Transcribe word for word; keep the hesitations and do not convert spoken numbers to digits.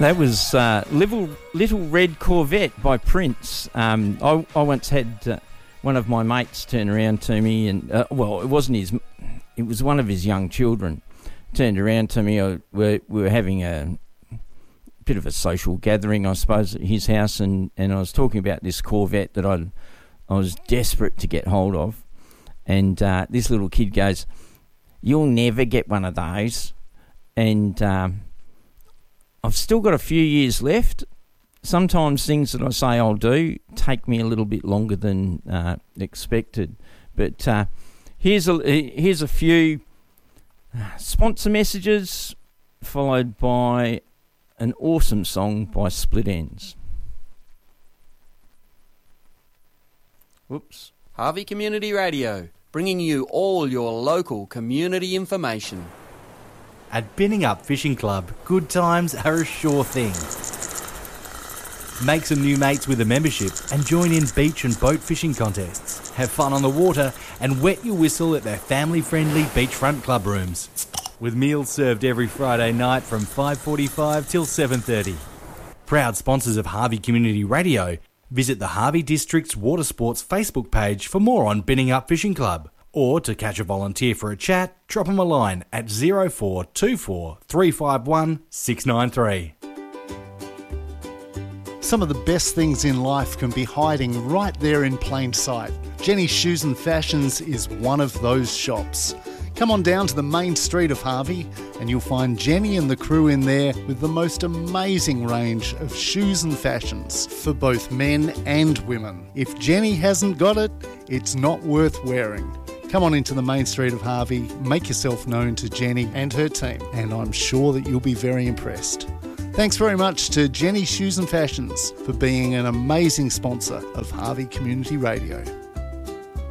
That was uh, Little Little Red Corvette by Prince. Um, I, I once had uh, one of my mates turn around to me, and uh, well, it wasn't his, it was one of his young children. Turned around to me. I, we, we were having a bit of a social gathering, I suppose, at his house, and, and I was talking about this Corvette that I I was desperate to get hold of, and uh, this little kid goes, "You'll never get one of those," and um, I've still got a few years left. Sometimes things that I say I'll do take me a little bit longer than uh, expected. But uh, here's a here's a few sponsor messages, followed by an awesome song by Split Enz. Whoops. Harvey Community Radio, bringing you all your local community information. At Binning Up Fishing Club, good times are a sure thing. Make some new mates with a membership and join in beach and boat fishing contests. Have fun on the water and wet your whistle at their family-friendly beachfront club rooms. With meals served every Friday night from five forty-five till seven thirty. Proud sponsors of Harvey Community Radio, visit the Harvey District's Water Sports Facebook page for more on Binning Up Fishing Club. Or to catch a volunteer for a chat, drop them a line at zero four two four three five one six nine three. Some of the best things in life can be hiding right there in plain sight. Jenny's Shoes and Fashions is one of those shops. Come on down to the main street of Harvey and you'll find Jenny and the crew in there with the most amazing range of shoes and fashions for both men and women. If Jenny hasn't got it, it's not worth wearing. Come on into the main street of Harvey, make yourself known to Jenny and her team, and I'm sure that you'll be very impressed. Thanks very much to Jenny Shoes and Fashions for being an amazing sponsor of Harvey Community Radio.